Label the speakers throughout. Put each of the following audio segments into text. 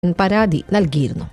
Speaker 1: പരാതി നൽകിയിരുന്നു.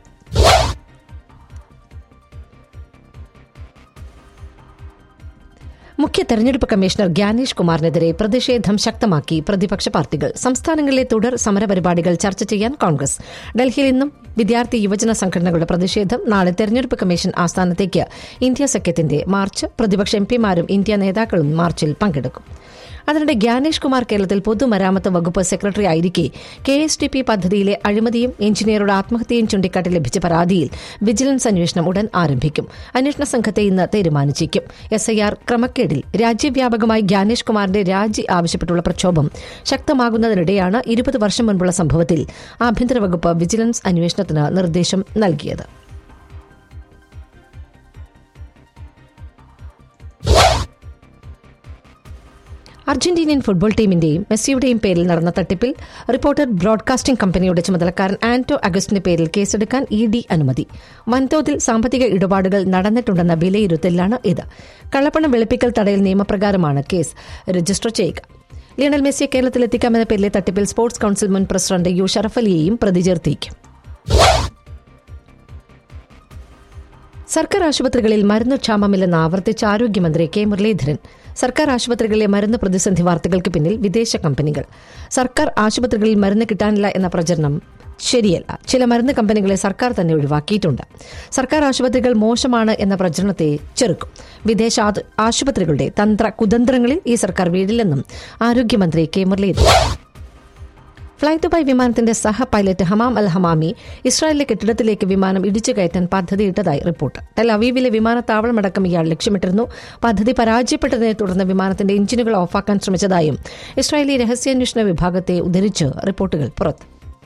Speaker 1: മുഖ്യ തെരഞ്ഞെടുപ്പ് കമ്മീഷണർ ഗ്യാനേഷ് കുമാറിനെതിരെ പ്രതിഷേധം ശക്തമാക്കി പ്രതിപക്ഷ പാർട്ടികൾ. സംസ്ഥാനങ്ങളിലെ തുടർ സമരപരിപാടികൾ ചർച്ച ചെയ്യാൻ കോൺഗ്രസ്. ഡൽഹിയിൽ ഇന്നും വിദ്യാർത്ഥി യുവജന സംഘടനകളുടെ പ്രതിഷേധം. നാളെ തെരഞ്ഞെടുപ്പ് കമ്മീഷൻ ആസ്ഥാനത്തേക്ക് ഇന്ത്യ സഖ്യത്തിന്റെ മാർച്ച്. പ്രതിപക്ഷ എംപിമാരും ഇന്ത്യ നേതാക്കളും മാർച്ചിൽ പങ്കെടുക്കും. അതിനിടെ ഗ്യാനേഷ് കുമാർ കേരളത്തിൽ പൊതുമരാമത്ത് വകുപ്പ് സെക്രട്ടറി ആയിരിക്കെ KSTP പദ്ധതിയിലെ അഴിമതിയും എഞ്ചിനീയറുടെ ആത്മഹത്യയും ചൂണ്ടിക്കാട്ടി ലഭിച്ച പരാതിയിൽ വിജിലൻസ് അന്വേഷണം ഉടൻ ആരംഭിക്കും. അന്വേഷണ സംഘത്തെ ഇന്ന് തീരുമാനിച്ചേക്കും. SIR ക്രമക്കേടിൽ രാജ്യവ്യാപകമായി ഗ്യാനേഷ് കുമാറിന്റെ രാജി ആവശ്യപ്പെട്ടുള്ള പ്രക്ഷോഭം ശക്തമാകുന്നതിനിടെയാണ് 20 വർഷം മുൻപുള്ള സംഭവത്തിൽ ആഭ്യന്തര വകുപ്പ് വിജിലൻസ് അന്വേഷണത്തിന് നിർദ്ദേശം നൽകിയത്. അർജന്റീനിയൻ ഫുട്ബോൾ ടീമിന്റെയും മെസ്സിയുടെയും പേരിൽ നടന്ന തട്ടിപ്പിൽ റിപ്പോർട്ടർ ബ്രോഡ്കാസ്റ്റിംഗ് കമ്പനിയുടെ ചുമതലക്കാരൻ ആന്റോ അഗസ്റ്റിന്റെ പേരിൽ കേസെടുക്കാൻ ED അനുമതി. വൻതോതിൽ സാമ്പത്തിക ഇടപാടുകൾ നടന്നിട്ടുണ്ടെന്ന വിലയിരുത്തലിലാണ് ഇത്. കള്ളപ്പണം വെളുപ്പിക്കൽ തടയൽ നിയമപ്രകാരമാണ് കേസ് രജിസ്റ്റർ ചെയ്യുക. ലിയണൽ മെസ്സിയെ കേരളത്തിലെത്തിക്കാമെന്ന പേരിലെ തട്ടിപ്പിൽ സ്പോർട്സ് കൌൺസിൽ മുൻ പ്രസിഡന്റ് U ഷറഫ് അലിയെയും പ്രതി ചേർത്തിരിക്കും. സർക്കാർ ആശുപത്രികളിൽ മരുന്ന് ക്ഷാമമില്ലെന്ന് ആവർത്തിച്ച ആരോഗ്യമന്ത്രി K മുരളീധരൻ. സർക്കാർ ആശുപത്രികളിലെ മരുന്ന് പ്രതിസന്ധി വാർത്തകൾക്ക് പിന്നിൽ വിദേശ കമ്പനികൾ. സർക്കാർ ആശുപത്രികളിൽ മരുന്ന് കിട്ടാനില്ല എന്ന പ്രചരണം ശരിയല്ല. ചില മരുന്ന് കമ്പനികളെ സർക്കാർ തന്നെ ഒഴിവാക്കിയിട്ടുണ്ട്. സർക്കാർ ആശുപത്രികൾ മോശമാണ് എന്ന പ്രചരണത്തെ ചെറുക്കും. വിദേശ ആശുപത്രികളുടെ കുതന്ത്രങ്ങളിൽ ഈ സർക്കാർ വീഴില്ലെന്നും ആരോഗ്യമന്ത്രി K മുരളീധരൻ. ഫ്ളൈ ദുബായ് വിമാനത്തിന്റെ സഹ പൈലറ്റ് ഹമാം അൽ ഹമാമി ഇസ്രായേലിലെ കെട്ടിടത്തിലേക്ക് വിമാനം ഇടിച്ചു കയറ്റാൻ പദ്ധതിയിട്ടതായി റിപ്പോർട്ട്. ടെൽ അവീവിലെ വിമാനത്താവളമടക്കം ഇയാൾ ലക്ഷ്യമിട്ടിരുന്നു. പദ്ധതി പരാജയപ്പെട്ടതിനെ തുടർന്ന് വിമാനത്തിന്റെ എഞ്ചിനുകൾ ഓഫാക്കാൻ ശ്രമിച്ചതായും ഇസ്രായേലി രഹസ്യാന്വേഷണ വിഭാഗത്തെ ഉദ്ധരിച്ച് റിപ്പോർട്ടുകൾ പുറത്ത്.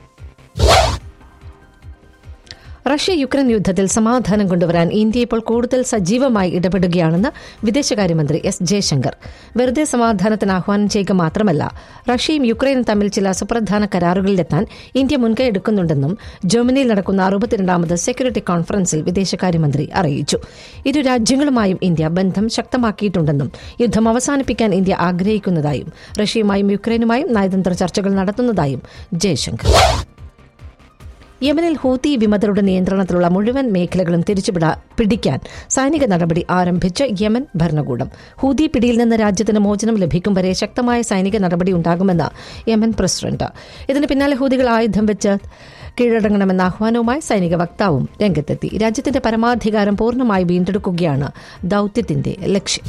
Speaker 1: റഷ്യ യുക്രൈൻ യുദ്ധത്തിൽ സമാധാനം കൊണ്ടുവരാൻ ഇന്ത്യ ഇപ്പോൾ കൂടുതൽ സജീവമായി ഇടപെടുകയാണെന്ന് വിദേശകാര്യമന്ത്രി S ജയശങ്കർ. വെറുതെ സമാധാനത്തിന് ആഹ്വാനം ചെയ്യുക മാത്രമല്ല, റഷ്യയും യുക്രൈനും തമ്മിൽ ചില സുപ്രധാന കരാറുകളിലെത്താൻ ഇന്ത്യ മുൻകൈ എടുക്കുന്നുണ്ടെന്നും ജർമ്മനിയിൽ നടക്കുന്ന 62ാമത് സെക്യൂരിറ്റി കോൺഫറൻസിൽ വിദേശകാര്യമന്ത്രി അറിയിച്ചു. ഇരു രാജ്യങ്ങളുമായും ഇന്ത്യ ബന്ധം ശക്തമാക്കിയിട്ടുണ്ടെന്നും യുദ്ധം അവസാനിപ്പിക്കാൻ ഇന്ത്യ ആഗ്രഹിക്കുന്നതായും റഷ്യയുമായും യുക്രൈനുമായും നയതന്ത്ര ചർച്ചകൾ നടത്തുന്നതായും ജയശങ്കർ. യമനിൽ ഹൂതി വിമതരുടെ നിയന്ത്രണത്തിലുള്ള മുഴുവൻ മേഖലകളും പിടിക്കാൻ സൈനിക നടപടി ആരംഭിച്ച് യമൻ ഭരണകൂടം. ഹൂതി പിടിയിൽ നിന്ന് രാജ്യത്തിന് മോചനം ലഭിക്കും വരെ ശക്തമായ സൈനിക നടപടി ഉണ്ടാകുമെന്ന് യമൻ പ്രസിഡന്റ്. ഇതിന് പിന്നാലെ ഹൂതികൾ ആയുധം വെച്ച് കീഴടങ്ങണമെന്ന ആഹ്വാനവുമായി സൈനിക വക്താവും രംഗത്തെത്തി. രാജ്യത്തിന്റെ പരമാധികാരം പൂർണ്ണമായി വീണ്ടെടുക്കുകയാണ് ദൌത്യത്തിന്റെ ലക്ഷ്യം.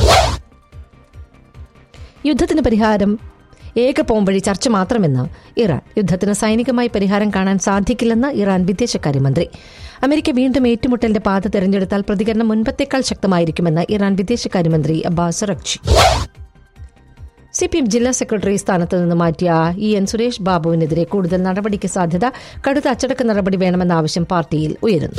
Speaker 1: യുദ്ധത്തിന് പരിഹാരം ഏക പോംവഴി ചർച്ച മാത്രമെന്ന് ഇറാൻ. യുദ്ധത്തിന് സൈനികമായി പരിഹാരം കാണാൻ സാധിക്കില്ലെന്ന് ഇറാൻ വിദേശകാര്യമന്ത്രി. അമേരിക്ക വീണ്ടും ഏറ്റുമുട്ടലിന്റെ പാത തെരഞ്ഞെടുത്താൽ പ്രതികരണം മുൻപത്തേക്കാൾ ശക്തമായിരിക്കുമെന്ന് ഇറാൻ വിദേശകാര്യമന്ത്രി അബ്ബാസ് അറഗ്ചി. CPM ജില്ലാ സെക്രട്ടറി സ്ഥാനത്ത് നിന്ന് മാറ്റിയ EN സുരേഷ് ബാബുവിനെതിരെ കൂടുതൽ നടപടിക്ക് സാധ്യത. കടുത്ത അച്ചടക്ക നടപടി വേണമെന്ന ആവശ്യം പാർട്ടിയിൽ ഉയരുന്നു.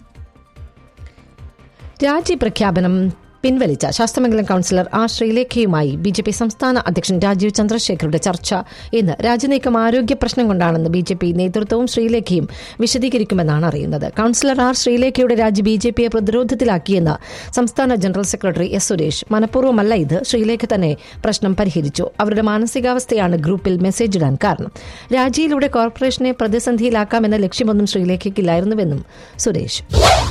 Speaker 1: രാജ്യപ്രഖ്യാപനം പിൻവലിച്ച ശാസ്തമംഗലം കൌൺസിലർ R ശ്രീലേഖയുമായി BJP സംസ്ഥാന അധ്യക്ഷൻ രാജീവ് ചന്ദ്രശേഖറുടെ ചർച്ച ഇന്ന്. രാജിനീക്കം ആരോഗ്യ പ്രശ്നം കൊണ്ടാണെന്ന് BJP നേതൃത്വവും ശ്രീലേഖയും വിശദീകരിക്കുമെന്നാണ് അറിയുന്നത്. കൌൺസിലർ R ശ്രീലേഖയുടെ രാജി BJPയെ പ്രതിരോധത്തിലാക്കിയെന്ന് സംസ്ഥാന ജനറൽ സെക്രട്ടറി S സുരേഷ്. മനഃപൂർവ്വമല്ല ഇത്, ശ്രീലേഖ തന്നെ പ്രശ്നം പരിഹരിച്ചു. അവരുടെ മാനസികാവസ്ഥയാണ് ഗ്രൂപ്പിൽ മെസ്സേജ് ഇടാൻ കാരണം. രാജിയിലൂടെ കോർപ്പറേഷനെ പ്രതിസന്ധിയിലാക്കാമെന്ന ലക്ഷ്യമൊന്നും ശ്രീലേഖയ്ക്കില്ലായിരുന്നുവെന്നും സുരേഷ്.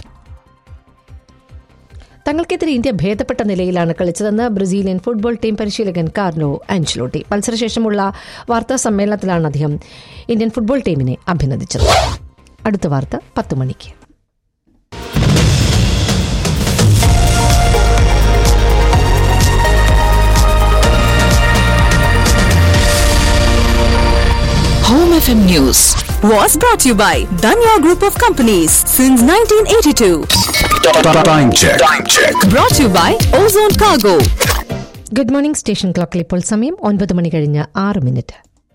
Speaker 1: തങ്ങൾക്കെതിരെ ഇന്ത്യ ഭേദപ്പെട്ട നിലയിലാണ് കളിച്ചതെന്ന് ബ്രസീലിയൻ ഫുട്ബോൾ ടീം പരിശീലകൻ കാർലോ ആൻചലോട്ടി. മത്സരശേഷമുള്ള വാർത്താ സമ്മേളനത്തിലാണ് അദ്ദേഹം ഇന്ത്യൻ ഫുട്ബോൾ ടീമിനെ അഭിനന്ദിച്ചത്. അടുത്ത വാർത്ത 10 മണിക്ക്.
Speaker 2: Home FM News was brought to you by Danya Group of Companies since 1982.
Speaker 3: Time check.
Speaker 2: Brought to you by Ozone Cargo.
Speaker 1: Good morning. Station ക്ലോക്കിൽ ഇപ്പോൾ സമയം 9 മണി കഴിഞ്ഞ് 6 minute.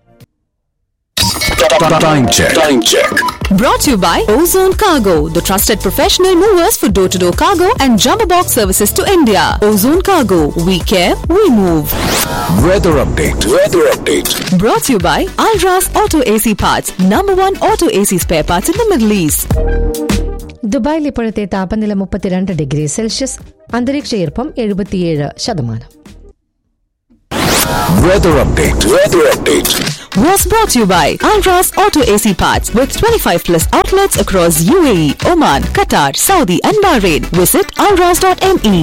Speaker 3: Time check.
Speaker 2: Brought to you by Ozone Cargo, the trusted professional movers for door-to-door cargo and jumbo box services to India. Ozone Cargo, we care, we move.
Speaker 3: Weather update.
Speaker 2: Brought to you by Alras Auto AC Parts, #1 auto AC spare parts in the Middle East.
Speaker 1: ദുബായിൽ ഇപ്പോഴത്തെ താപനില 32 degree Celsius. അന്തരീക്ഷ ഈർപ്പം 77%.
Speaker 3: Weather update.
Speaker 2: was brought to you by Alras Auto AC Parts with 25 plus outlets across UAE, Oman, Qatar, Saudi and Bahrain. Visit alras.me.